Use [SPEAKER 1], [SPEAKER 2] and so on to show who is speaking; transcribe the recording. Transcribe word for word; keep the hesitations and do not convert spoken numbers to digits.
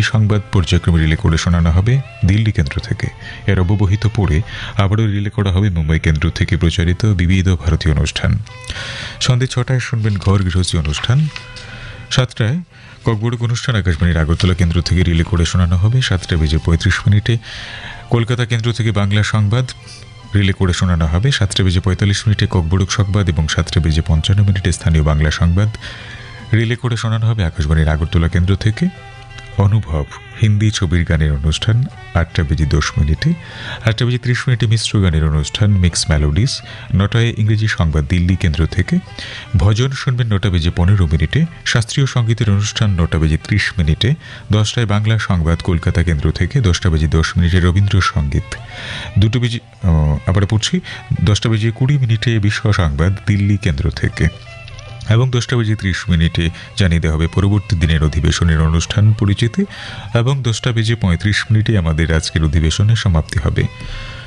[SPEAKER 1] সংবাদ পর্যায়ক্রমে রিলে করে শোনানো হবে দিল্লি কেন্দ্র থেকে। এর অব্যবহিত পড়ে আবারও রিলে করা হবে মুম্বাই কেন্দ্র থেকে প্রচারিত বিবিধ ভারতীয় অনুষ্ঠান। সন্ধ্যে ছটায় শুনবেন ঘর গৃহস্থী অনুষ্ঠান। সাতটায় ককবরক অনুষ্ঠান আকাশবাণীর আগরতলা কেন্দ্র থেকে রিলে করে শোনানো হবে। সাতটা বেজে পঁয়ত্রিশ মিনিটে কলকাতা কেন্দ্র থেকে বাংলা সংবাদ রিলে করে শোনানো হবে। সাতটা বেজে পঁয়তাল্লিশ মিনিটে ককবরক সংবাদ এবং সাতটা বেজে পঞ্চান্ন মিনিটে স্থানীয় বাংলা সংবাদ রিলে করে শোনানো হবে আকাশবাণীর আগরতলা কেন্দ্র থেকে। অনুভব হিন্দি ছবির গানের অনুষ্ঠান আটটা বেজে দশ মিনিটে। আটটা বেজে ত্রিশ মিনিটে মিশ্র গানের অনুষ্ঠান মিক্স মেলোডিস। নটায় ইংরেজি সংবাদ দিল্লি কেন্দ্র থেকে। ভজন শুনবেন নটা বেজে পনেরো মিনিটে। শাস্ত্রীয় সঙ্গীতের অনুষ্ঠান নটা বেজে ত্রিশ মিনিটে। দশটায় বাংলা সংবাদ কলকাতা কেন্দ্র থেকে। দশটা বেজে দশ মিনিটে রবীন্দ্রসঙ্গীত। দুটো বেজে আবার পড়ছি দশটা বেজে কুড়ি মিনিটে বিশ্ব সংবাদ দিল্লি কেন্দ্র থেকে এবং দশটা বেজে ত্রিশ মিনিটে জানিয়ে দেওয়া হবে পরবর্তী দিনের অধিবেশনের অনুষ্ঠান পরিচিতি এবং দশটা বেজে পঁয়ত্রিশ মিনিটে আমাদের আজকের অধিবেশনের সমাপ্তি হবে।